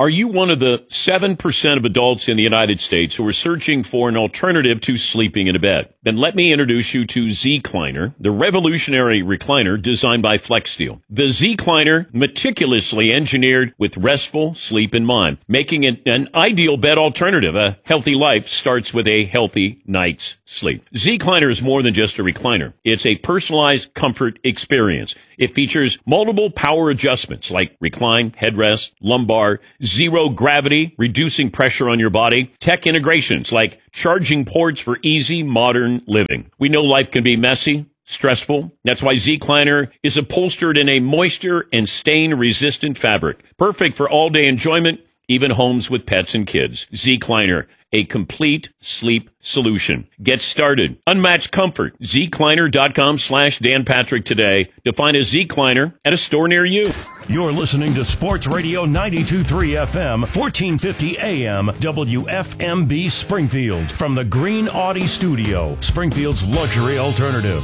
Are you one of the 7% of adults in the United States who are searching for an alternative to sleeping in a bed? Then let me introduce you to Zecliner, the revolutionary recliner designed by FlexSteel. The Zecliner, meticulously engineered with restful sleep in mind, making it an ideal bed alternative. A healthy life starts with a healthy night's sleep. Zecliner is more than just a recliner. It's a personalized comfort experience. It features multiple power adjustments like recline, headrest, lumbar, zero gravity, reducing pressure on your body, tech integrations like charging ports for easy modern living. We know life can be messy, stressful. That's why Zecliner is upholstered in a moisture and stain resistant fabric, perfect for all day enjoyment, even homes with pets and kids. Zecliner, a complete sleep solution. Get started. Unmatched comfort. Zecliner.com/Dan Patrick today to find a Zecliner at a store near you. You're listening to Sports Radio 92.3 FM, 1450 AM, WFMB Springfield. From the Green Audi Studio, Springfield's luxury alternative.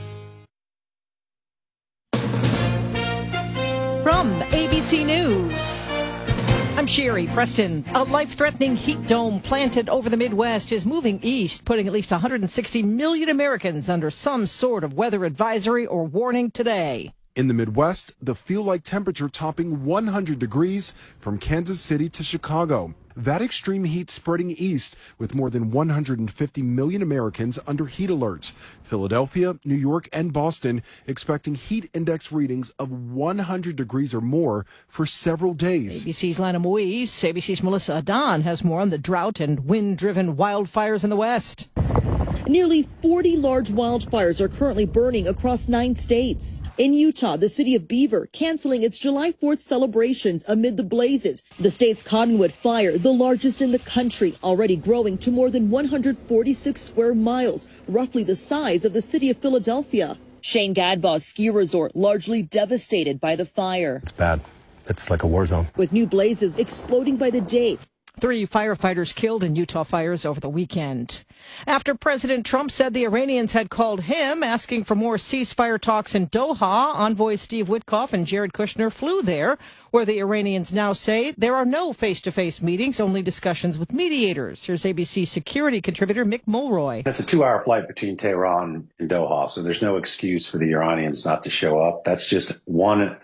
From ABC News, I'm Sherry Preston. A life-threatening heat dome planted over the Midwest is moving east, putting at least 160 million Americans under some sort of weather advisory or warning today. In the Midwest, the feel-like temperature topping 100 degrees from Kansas City to Chicago. That extreme heat spreading east with more than 150 million Americans under heat alerts. Philadelphia, New York, and Boston expecting heat index readings of 100 degrees or more for several days. ABC's Lana Moise, ABC's Melissa Adon has more on the drought and wind-driven wildfires in the West. Nearly 40 large wildfires are currently burning across 9 states. In Utah, the city of Beaver canceling its July 4th celebrations amid the blazes. The state's Cottonwood fire, the largest in the country, already growing to more than 146 square miles, roughly the size of the city of Philadelphia. Shane Gadbaugh's ski resort largely devastated by the fire. It's bad. It's like a war zone. With new blazes exploding by the day. 3 firefighters killed in Utah fires over the weekend. After President Trump said the Iranians had called him asking for more ceasefire talks in Doha, envoy Steve Witkoff and Jared Kushner flew there, where the Iranians now say there are no face-to-face meetings, only discussions with mediators. Here's ABC security contributor Mick Mulroy. It's a 2-hour flight between Tehran and Doha, so there's no excuse for the Iranians not to show up. That's just one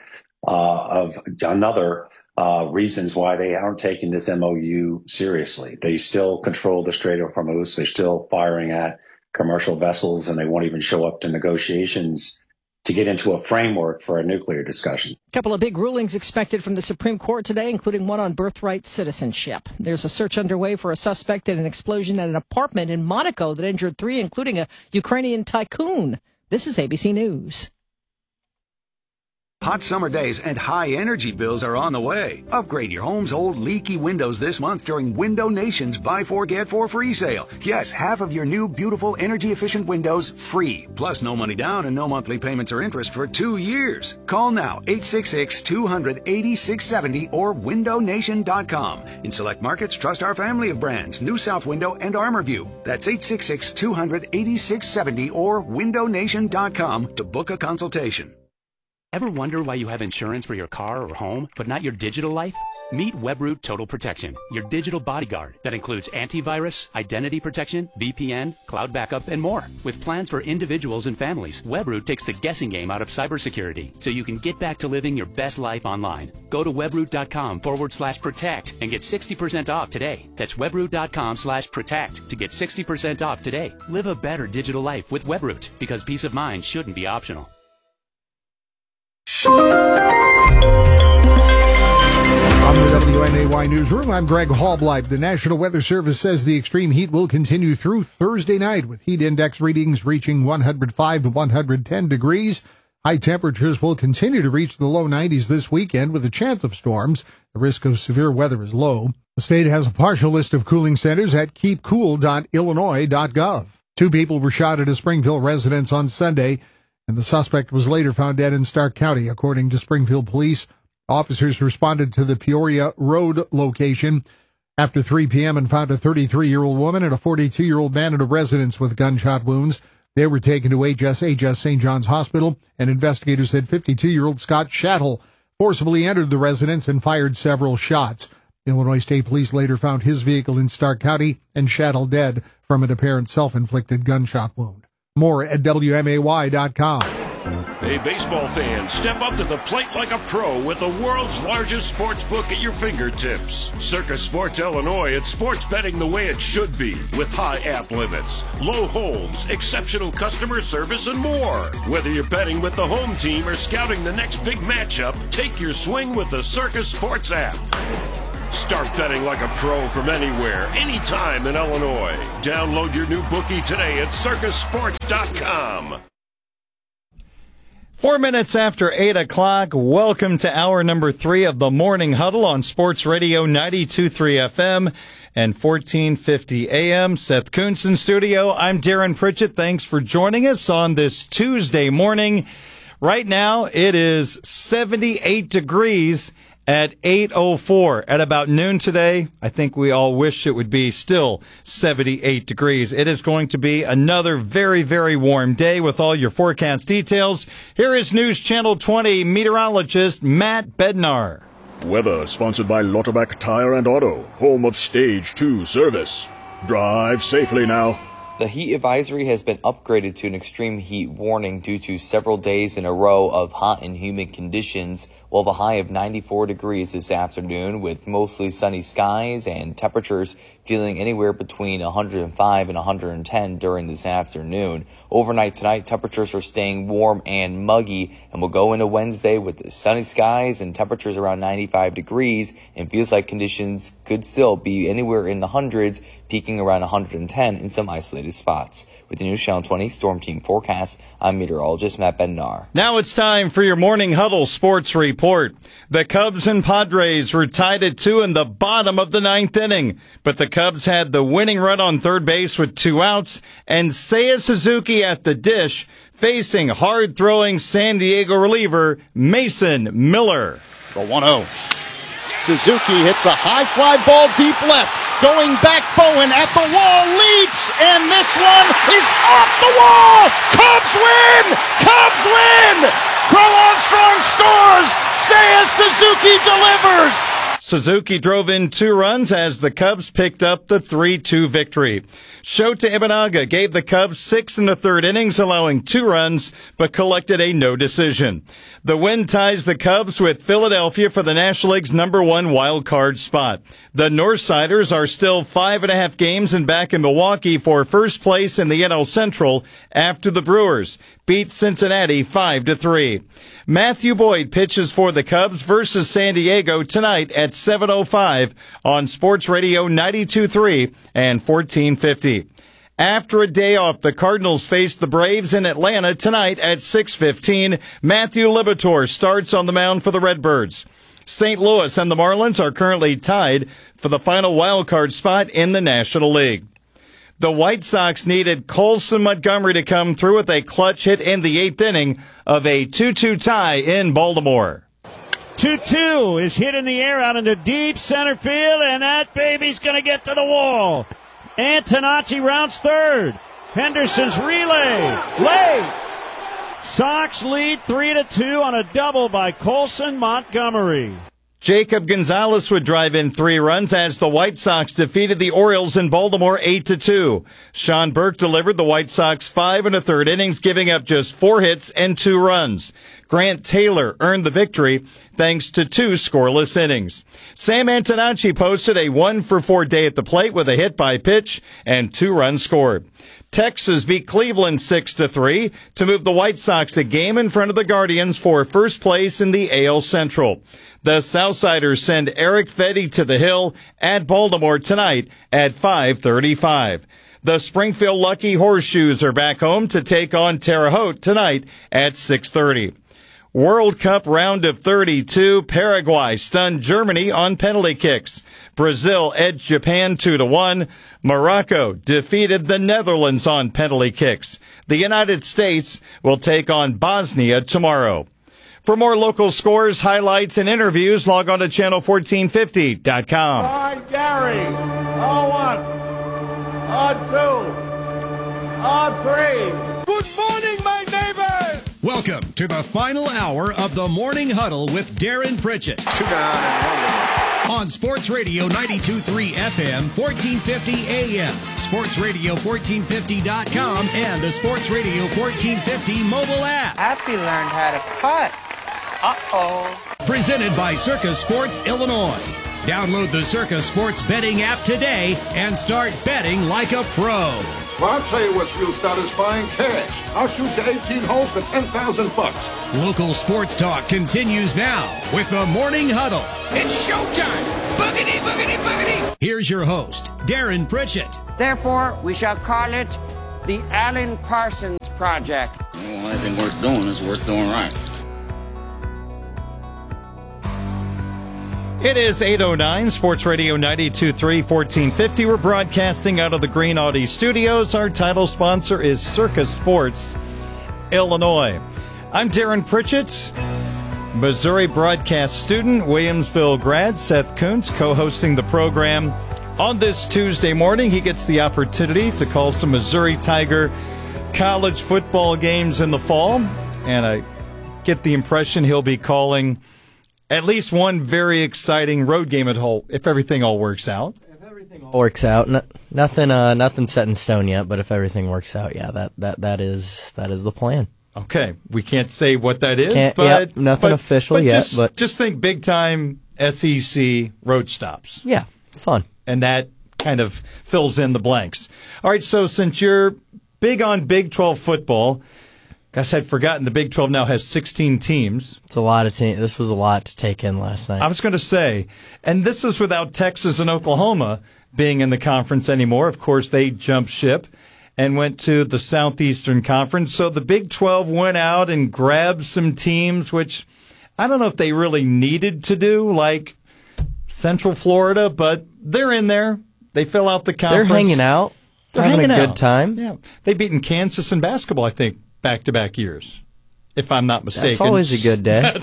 of another reasons why they aren't taking this MOU seriously. They still control the Strait of Hormuz. They're still firing at commercial vessels, and they won't even show up to negotiations to get into a framework for a nuclear discussion. A couple of big rulings expected from the Supreme Court today, including one on birthright citizenship. There's a search underway for a suspect in an explosion at an apartment in Monaco that injured 3, including a Ukrainian tycoon. This is ABC News. Hot summer days and high energy bills are on the way. Upgrade your home's old leaky windows this month during Window Nation's Buy 4 Get 4 free sale. Yes, half of your new beautiful energy efficient windows free. Plus no money down and no monthly payments or interest for 2 years. Call now 866-200-8670 or windownation.com. In select markets, trust our family of brands, New South Window and ArmorView. That's 866-200-8670 or windownation.com to book a consultation. Ever wonder why you have insurance for your car or home, but not your digital life? Meet Webroot Total Protection, your digital bodyguard that includes antivirus, identity protection, VPN, cloud backup, and more. With plans for individuals and families, Webroot takes the guessing game out of cybersecurity so you can get back to living your best life online. Go to webroot.com/protect and get 60% off today. That's webroot.com/protect to get 60% off today. Live a better digital life with Webroot, because peace of mind shouldn't be optional. From the WNAY Newsroom, I'm Greg Halbleib. The National Weather Service says the extreme heat will continue through Thursday night, with heat index readings reaching 105 to 110 degrees. High temperatures will continue to reach the low 90s this weekend, with a chance of storms. The risk of severe weather is low. The state has a partial list of cooling centers at keepcool.illinois.gov. 2 people were shot at a Springfield residence on Sunday, and the suspect was later found dead in Stark County, according to Springfield police. Officers responded to the Peoria Road location after 3 p.m. and found a 33-year-old woman and a 42-year-old man at a residence with gunshot wounds. They were taken to HSHS St. John's Hospital, and investigators said 52-year-old Scott Shattle forcibly entered the residence and fired several shots. Illinois State Police later found his vehicle in Stark County and Shaddle dead from an apparent self-inflicted gunshot wound. More at WMAY.com. Hey, baseball fans, step up to the plate like a pro with the world's largest sports book at your fingertips. Circus Sports Illinois, it's sports betting the way it should be, with high app limits, low holds, exceptional customer service, and more. Whether you're betting with the home team or scouting the next big matchup, take your swing with the Circus Sports app. Start betting like a pro from anywhere, anytime in Illinois. Download your new bookie today at circusports.com. 4 minutes after 8 o'clock, welcome to hour number 3 of the Morning Huddle on Sports Radio 92.3 FM and 1450 AM. Seth Kuntz in studio. I'm Darren Pritchett. Thanks for joining us on this Tuesday morning. Right now, it is 78 degrees at 8:04. At about noon today, I think we all wish it would be still 78 degrees. It is going to be another very, very warm day with all your forecast details. Here is News Channel 20 meteorologist Matt Bednar. Weather sponsored by Lauterbach Tire and Auto, home of Stage 2 service. Drive safely now. The heat advisory has been upgraded to an extreme heat warning due to several days in a row of hot and humid conditions. Well, the high of 94 degrees this afternoon with mostly sunny skies and temperatures feeling anywhere between 105 and 110 during this afternoon. Overnight tonight, temperatures are staying warm and muggy, and we'll go into Wednesday with sunny skies and temperatures around 95 degrees, and feels like conditions could still be anywhere in the hundreds, peaking around 110 in some isolated spots. With the News Channel 20 Storm Team forecast, I'm meteorologist Matt Bednar. Now it's time for your Morning Huddle Sports Report. The Cubs and Padres were tied at 2 in the bottom of the 9th inning, but the Cubs had the winning run on third base with 2 outs, and Seiya Suzuki at the dish, facing hard-throwing San Diego reliever Mason Miller. The 1-0. Suzuki hits a high fly ball deep left. Going back, Bowen at the wall, leaps, and this one is off the wall! Cubs win! Cubs win! Crow Armstrong scores! Seiya Suzuki delivers! Suzuki drove in 2 runs as the Cubs picked up the 3-2 victory. Shota Imanaga gave the Cubs 6 1/3 innings, allowing 2 runs, but collected a no decision. The win ties the Cubs with Philadelphia for the National League's #1 wild card spot. The Northsiders are still 5.5 games and back in Milwaukee for first place in the NL Central after the Brewers beat Cincinnati 5-3. Matthew Boyd pitches for the Cubs versus San Diego tonight at 7:05 on Sports Radio 92.3 and 1450. After a day off, the Cardinals face the Braves in Atlanta tonight at 6:15. Matthew Liberatore starts on the mound for the Redbirds. St. Louis and the Marlins are currently tied for the final wild card spot in the National League. The White Sox needed Colson Montgomery to come through with a clutch hit in the 8th inning of a 2-2 tie in Baltimore. 2-2 is hit in the air out into deep center field, and that baby's going to get to the wall. Antonacci rounds third. Henderson's relay. Late. Sox lead 3-2 on a double by Colson Montgomery. Jacob Gonzalez would drive in 3 runs as the White Sox defeated the Orioles in Baltimore 8-2. Sean Burke delivered the White Sox 5 1/3 innings, giving up just 4 hits and 2 runs. Grant Taylor earned the victory thanks to 2 scoreless innings. Sam Antonacci posted a 1-for-4 day at the plate with a hit by pitch and 2 runs scored. Texas beat Cleveland 6-3 to move the White Sox a game in front of the Guardians for first place in the AL Central. The Southsiders send Eric Fedde to the Hill at Baltimore tonight at 5:35. The Springfield Lucky Horseshoes are back home to take on Terre Haute tonight at 6:30. World Cup round of 32, Paraguay stunned Germany on penalty kicks. Brazil edged Japan 2-1. Morocco defeated the Netherlands on penalty kicks. The United States will take on Bosnia tomorrow. For more local scores, highlights, and interviews, log on to channel1450.com. All right, Gary. On 1. On 2. On 3. Good morning, my neighbor. Welcome to the final hour of the Morning Huddle with Darren Pritchett. 2 down and 1 to go. on Sports Radio 92.3 FM, 1450 AM, sportsradio1450.com, and the Sports Radio 1450 mobile app. Happy learned how to putt. Uh-oh. Presented by Circus Sports Illinois. Download the Circus Sports betting app today and start betting like a pro. Well, I'll tell you what's real satisfying, cash. I'll shoot you 18 holes for $10,000. Local sports talk continues now with the Morning Huddle. It's showtime. Boogity, boogity, boogity. Here's your host, Darren Pritchett. Therefore, we shall call it the Alan Parsons Project. Well, anything worth doing is worth doing right. It is 8:09, Sports Radio 92.3, 1450. We're broadcasting out of the Green Audi Studios. Our title sponsor is Circus Sports Illinois. I'm Darren Pritchett, Missouri broadcast student, Williamsville grad. Seth Kuntz co-hosting the program. On this Tuesday morning, he gets the opportunity to call some Missouri Tiger college football games in the fall. And I get the impression he'll be calling at least one very exciting road game at Holt, if everything all works out. Works out. Nothing set in stone yet, but if everything works out, yeah, that is the plan. Okay, we can't say what that is, nothing official yet. Just think big time SEC road stops. Yeah, fun, and that kind of fills in the blanks. All right, so since you're big on Big 12 football. Guess I'd forgotten the Big 12 now has 16 teams. It's a lot of teams. This was a lot to take in last night. I was going to say, and this is without Texas and Oklahoma being in the conference anymore. Of course, they jumped ship and went to the Southeastern Conference. So the Big 12 went out and grabbed some teams, which I don't know if they really needed to do, like Central Florida, but they're in there. They fill out the conference. They're hanging out. They're having a good time. Yeah, they've beaten Kansas in basketball, I think, back-to-back years, if I'm not mistaken. That's always a good day.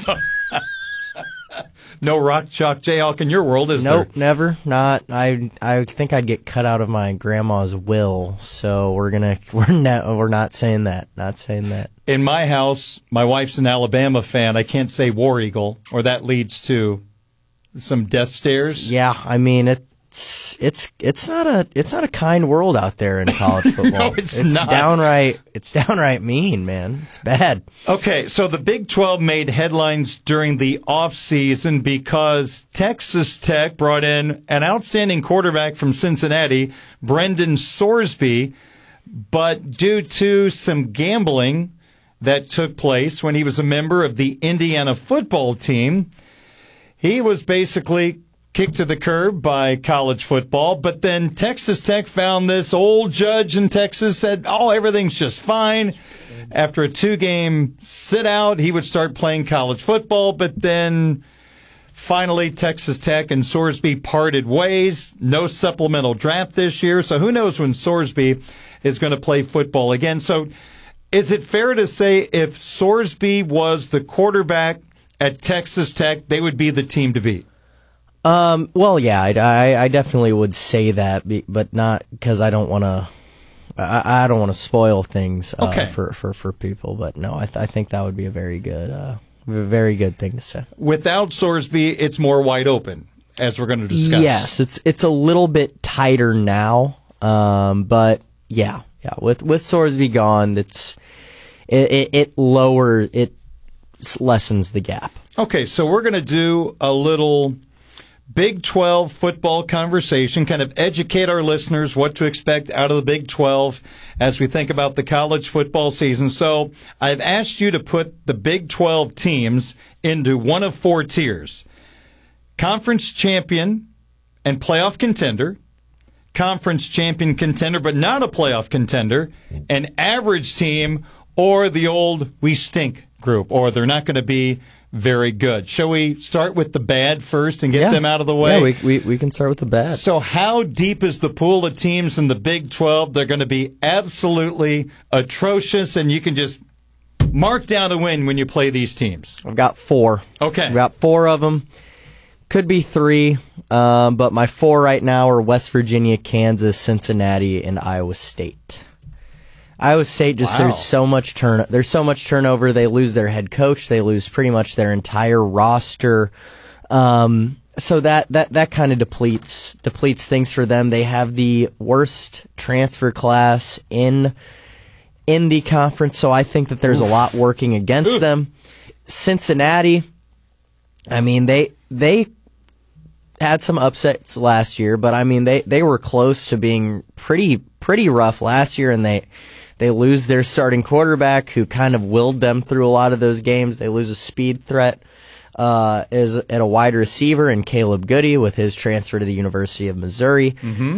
No rock, chalk, Jayhawk in your world, is there? Nope, never. Not. I think I'd get cut out of my grandma's will. So we're not saying that. Not saying that. In my house, my wife's an Alabama fan. I can't say War Eagle, or that leads to some death stares. Yeah, I mean it's not a kind world out there in college football. No, it's not. It's downright mean, man. It's bad. Okay, so the Big 12 made headlines during the offseason because Texas Tech brought in an outstanding quarterback from Cincinnati, Brendan Sorsby, but due to some gambling that took place when he was a member of the Indiana football team, he was basically kicked to the curb by college football, but then Texas Tech found this old judge in Texas, said, everything's just fine. After a 2-game sit-out, he would start playing college football, but then finally Texas Tech and Sorsby parted ways. No supplemental draft this year, so who knows when Sorsby is going to play football again. So is it fair to say if Sorsby was the quarterback at Texas Tech, they would be the team to beat? Well, yeah, I definitely would say that, but not because I don't want to. I don't want to spoil things for people. But no, I think that would be a very good thing to say. Without Sorsby, it's more wide open, as we're going to discuss. Yes, it's a little bit tighter now. But yeah, with Sorsby gone, it lessens the gap. Okay, so we're going to do a little Big 12 football conversation, kind of educate our listeners what to expect out of the Big 12 as we think about the college football season. So I've asked you to put the Big 12 teams into one of 4 tiers: conference champion and playoff contender, conference champion contender but not a playoff contender, an average team, or the old we stink group, or they're not going to be very good. Shall we start with the bad first and get them out of the way? Yeah, we can start with the bad. So how deep is the pool of teams in the Big 12? They're going to be absolutely atrocious, and you can just mark down a win when you play these teams. I've got 4. Okay. I've got 4 of them. Could be 3, but my 4 right now are West Virginia, Kansas, Cincinnati, and Iowa State. Iowa State there's so much turnover. They lose their head coach. They lose pretty much their entire roster. So that kind of depletes things for them. They have the worst transfer class in the conference, so I think that there's a lot working against them. Cincinnati, I mean, they had some upsets last year, but I mean they were close to being pretty rough last year, and they lose their starting quarterback who kind of willed them through a lot of those games. They lose a speed threat is at a wide receiver in Caleb Goody with his transfer to the University of Missouri.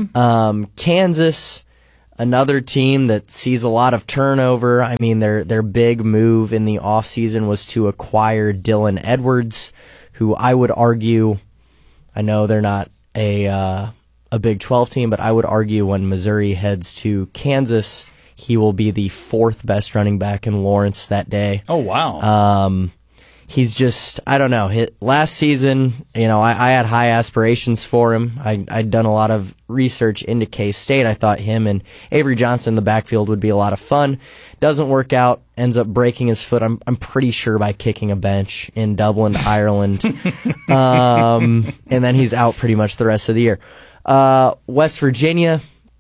Kansas, another team that sees a lot of turnover. I mean, their big move in the offseason was to acquire Dylan Edwards, who I would argue, I know they're not a Big 12 team, but I would argue when Missouri heads to Kansas, he will be the fourth best running back in Lawrence that day. Oh, wow. He's just, I don't know. Last season, I had high aspirations for him. I'd done a lot of research into K-State. I thought him and Avery Johnson in the backfield would be a lot of fun. Doesn't work out. Ends up breaking his foot, I'm pretty sure, by kicking a bench in Dublin, Ireland. And then he's out pretty much the rest of the year. West Virginia,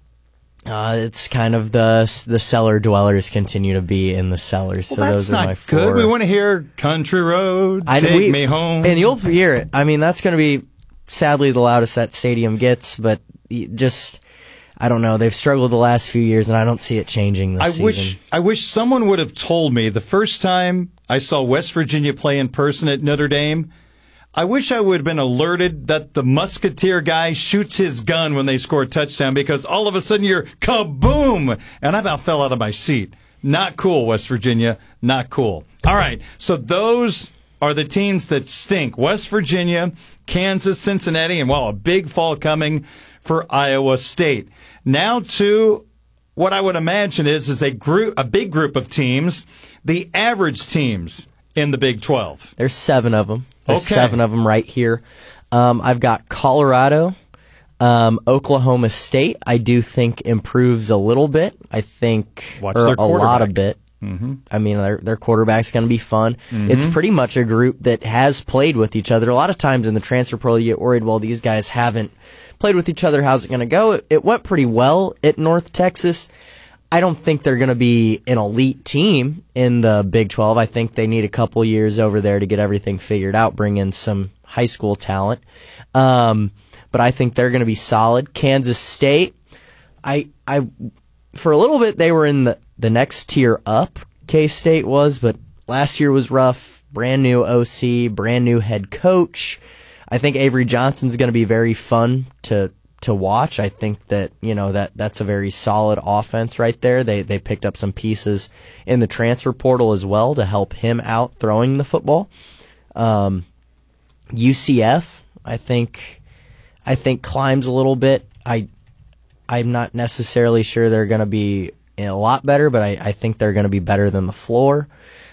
it's kind of the cellar dwellers continue to be in the cellars. So that's those are not my four. good. We want to hear Country Road, Take Me Home. And you'll hear it. I mean, that's going to be, sadly, the loudest that stadium gets, but just, I don't know. They've struggled the last few years, and I don't see it changing this season. I wish someone would have told me the first time I saw West Virginia play in person at Notre Dame, I wish I would have been alerted that the Musketeer guy shoots his gun when they score a touchdown, because all of a sudden you're kaboom! And I about fell out of my seat. Not cool, West Virginia. Not cool. All right, so those are the teams that stink. West Virginia, Kansas, Cincinnati, and, a big fall coming for Iowa State. Now to what I would imagine is a big group of teams, the average teams in the Big 12. There's 7 of them. There's 7 of them right here. I've got Colorado, Oklahoma State. I do think improves a little bit. I think a lot of bit. Mm-hmm. I mean, their quarterback's going to be fun. Mm-hmm. It's pretty much a group that has played with each other. A lot of times in the transfer portal, you get worried, well, these guys haven't played with each other. How's it going to go? It went pretty well at North Texas. I don't think they're going to be an elite team in the Big 12. I think they need a couple years over there to get everything figured out, bring in some high school talent. But I think they're going to be solid. Kansas State, I for a little bit they were in the next tier up, K-State was, but last year was rough. Brand new OC, brand new head coach. I think Avery Johnson's going to be very fun to watch. I think that, that's a very solid offense right there. They picked up some pieces in the transfer portal as well to help him out throwing the football. UCF, I think climbs a little bit. I'm not necessarily sure they're going to be a lot better, but I think they're going to be better than the floor.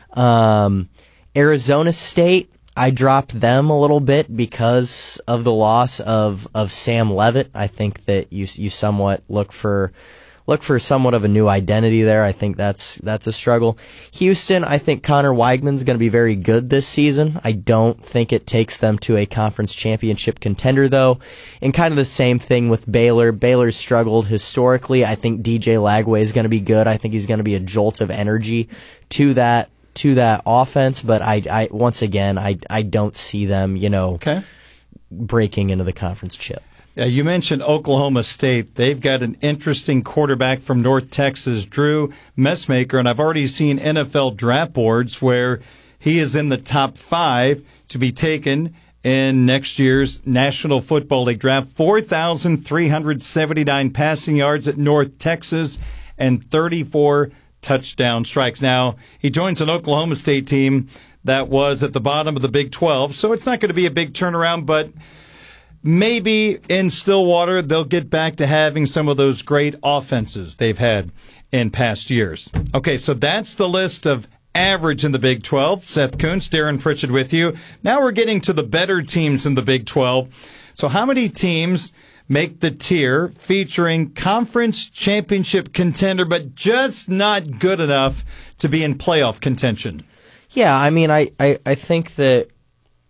Arizona State, I dropped them a little bit because of the loss of Sam Leavitt. I think that you somewhat look for somewhat of a new identity there. I think that's a struggle. Houston, I think Connor Weigman's going to be very good this season. I don't think it takes them to a conference championship contender, though. And kind of the same thing with Baylor. Baylor's struggled historically. I think DJ Lagway is going to be good. I think he's going to be a jolt of energy to that offense, but I once again I don't see them, breaking into the conference chip. Yeah, you mentioned Oklahoma State. They've got an interesting quarterback from North Texas, Drew Messmaker, and I've already seen NFL draft boards where he is in the top 5 to be taken in next year's National Football League draft. 4,379 passing yards at North Texas and 34 touchdown strikes. Now, he joins an Oklahoma State team that was at the bottom of the Big 12, so it's not going to be a big turnaround, but maybe in Stillwater they'll get back to having some of those great offenses they've had in past years. Okay, so that's the list of average in the Big 12. Seth Kuntz, Darren Pritchett with you. Now we're getting to the better teams in the Big 12. So how many teams make the tier featuring conference championship contender, but just not good enough to be in playoff contention? Yeah, I mean, I think that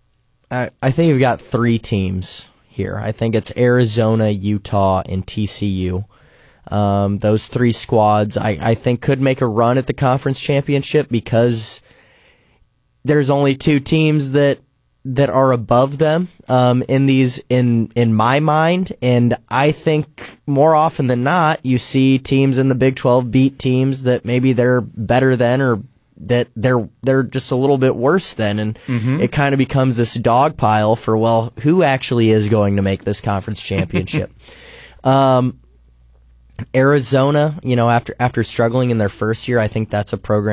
I think you've got 3 teams here. I think it's Arizona, Utah, and TCU. Those 3 squads, I think, could make a run at the conference championship because there's only 2 teams that are above them in my mind, and I think more often than not you see teams in the Big 12 beat teams that maybe they're better than or that they're just a little bit worse than, and it kind of becomes this dog pile for, well, who actually is going to make this conference championship? Arizona, after struggling in their first year, I think that's a program